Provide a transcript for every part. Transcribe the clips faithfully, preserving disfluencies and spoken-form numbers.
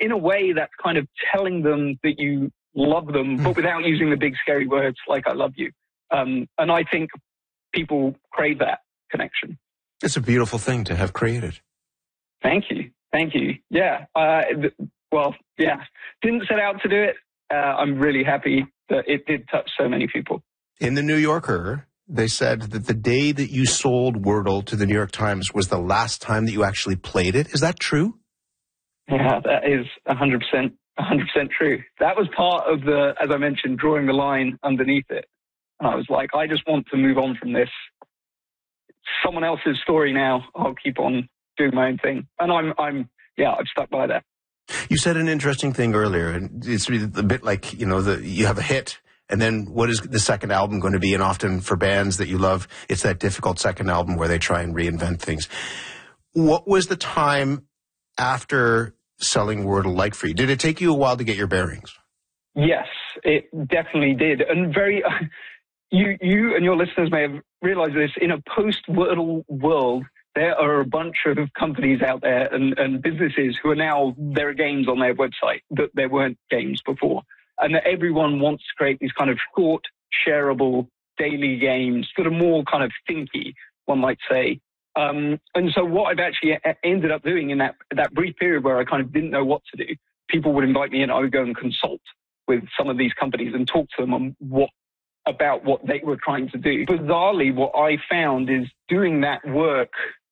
in a way, that's kind of telling them that you love them, but without using the big scary words like "I love you." Um, and I think people crave that connection. It's a beautiful thing to have created. Thank you. Thank you. Yeah. Uh, th- well, yeah. Didn't set out to do it. Uh, I'm really happy that it did touch so many people. In the New Yorker, they said that the day that you sold Wordle to the New York Times was the last time that you actually played it. Is that true? Yeah, that is one hundred percent, one hundred percent true. That was part of the, as I mentioned, drawing the line underneath it. And I was like, I just want to move on from this. Someone else's story now. I'll keep on doing my own thing. And I'm, I'm, yeah, I've stuck by that. You said an interesting thing earlier, and it's a bit like, you know, the, you have a hit, and then what is the second album going to be? And often for bands that you love, it's that difficult second album where they try and reinvent things. What was the time after selling Wordle like for you? Did it take you a while to get your bearings? Yes, it definitely did. And very, you, you and your listeners may have realized this, in a post-Wordle world, there are a bunch of companies out there and, and businesses who are now, there are games on their website that there weren't games before. And that everyone wants to create these kind of short, shareable, daily games that are more kind of thinky, one might say. Um, and so what I've actually ended up doing in that, that brief period where I kind of didn't know what to do, people would invite me in, I would go and consult with some of these companies and talk to them on what, about what they were trying to do. Bizarrely, what I found is doing that work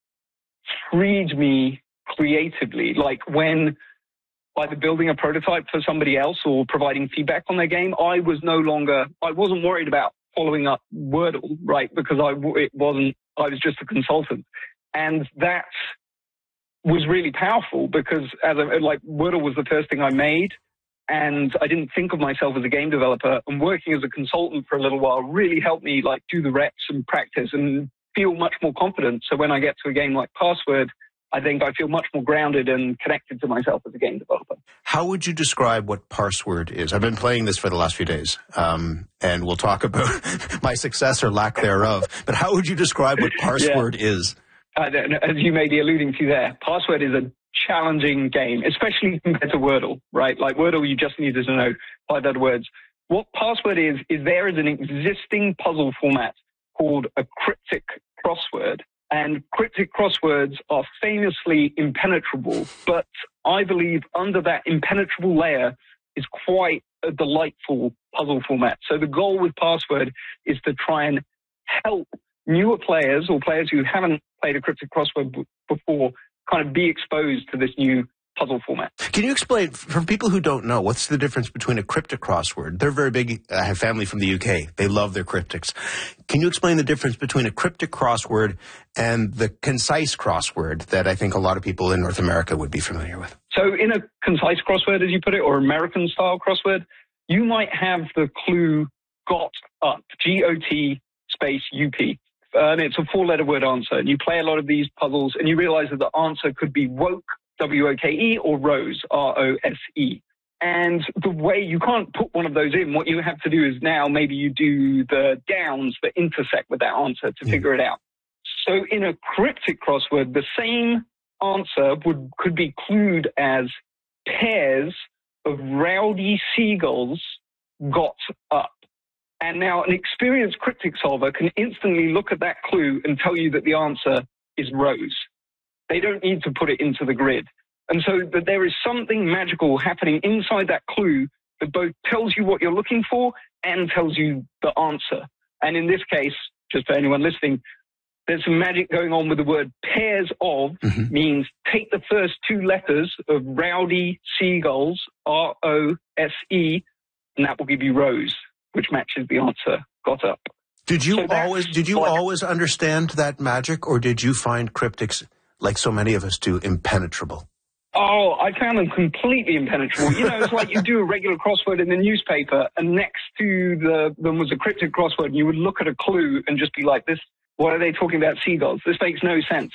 freed me creatively. Like when either building a prototype for somebody else or providing feedback on their game, I was no longer, I wasn't worried about following up Wordle, right? Because I, it wasn't, I was just a consultant. And that was really powerful because as a, like Wordle was the first thing I made, and I didn't think of myself as a game developer, and working as a consultant for a little while really helped me like do the reps and practice and feel much more confident. So when I get to a game like Password, I think I feel much more grounded and connected to myself as a game developer. How would you describe what Password is? I've been playing this for the last few days, um, and we'll talk about my success or lack thereof. But how would you describe what Password yeah. is? Uh, as you may be alluding to there, Password is a challenging game, especially compared to Wordle, right? Like Wordle, you just needed to know five other words. What Password is, is there is an existing puzzle format called a cryptic crossword. And cryptic crosswords are famously impenetrable, but I believe under that impenetrable layer is quite a delightful puzzle format. So the goal with Password is to try and help newer players or players who haven't played a cryptic crossword b- before kind of be exposed to this new puzzle format. Can you explain, for people who don't know, what's the difference between a cryptic crossword? They're very big. I have family from the U K. They love their cryptics. Can you explain the difference between a cryptic crossword and the concise crossword that I think a lot of people in North America would be familiar with? So in a concise crossword, as you put it, or American-style crossword, you might have the clue got up, G O T space U P. And it's a four-letter word answer. And you play a lot of these puzzles, and you realize that the answer could be woke, W O K E, or rose, R O S E. And the way you can't put one of those in, what you have to do is now maybe you do the downs that intersect with that answer to figure it out. So in a cryptic crossword, the same answer would could be clued as pairs of rowdy seagulls got up. And now an experienced cryptic solver can instantly look at that clue and tell you that the answer is rose. They don't need to put it into the grid. And so that there is something magical happening inside that clue that both tells you what you're looking for and tells you the answer. And in this case, just for anyone listening, there's some magic going on with the word pairs of, mm-hmm. means take the first two letters of rowdy seagulls, R O S E, and that will give you rose, which matches the answer, got up. Did you so always did you like, always understand that magic, or did you find cryptics, like so many of us do, impenetrable? Oh, I found them completely impenetrable. You know, it's like you do a regular crossword in the newspaper, and next to the them was a cryptic crossword, and you would look at a clue and just be like, "This, what are they talking about seagulls? This makes no sense."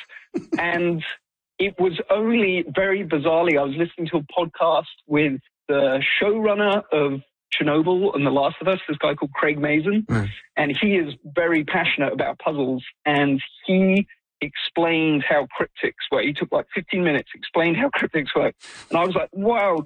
And it was only very bizarrely, I was listening to a podcast with the showrunner of Chernobyl and The Last of Us, this guy called Craig Mazin, mm. and he is very passionate about puzzles, and he explained how cryptics work. He took like fifteen minutes, explained how cryptics work. And I was like, wow,